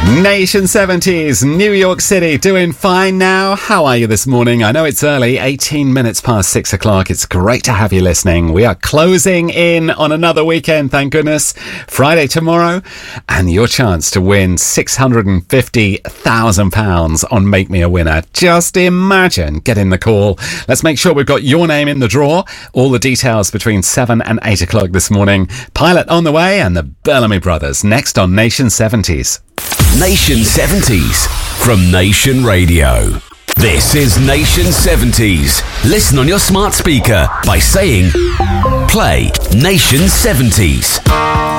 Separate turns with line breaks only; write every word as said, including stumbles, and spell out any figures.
Nation seventies, New York City, doing fine now. How are you this morning? I know it's early, eighteen minutes past six o'clock. It's great to have you listening. We are closing in on another weekend, thank goodness. Friday tomorrow, and your chance to win six hundred fifty thousand pounds on Make Me a Winner. Just imagine getting the call. Let's make sure we've got your name in the draw. All the details between seven and eight o'clock this morning. Pilot on the way and the Bellamy Brothers next on Nation seventies.
Nation seventies from Nation Radio. This is Nation seventies. Listen on your smart speaker by saying, play Nation seventies.